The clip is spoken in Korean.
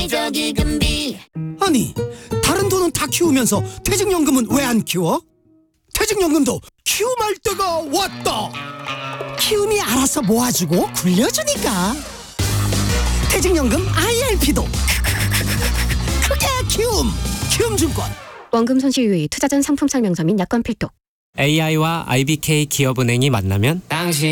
여기저기 금비. 아니, 다른 돈은 다 키우면서 퇴직연금은 왜 안 키워? 퇴직연금도 키움할 때가 왔다. 키움이 알아서 모아주고 굴려주니까. 퇴직연금 IRP도 크게 키움증권. 원금 손실 유의, 투자 전 상품 설명서 및 약관 필독. AI와 IBK 기업은행이 만나면 당신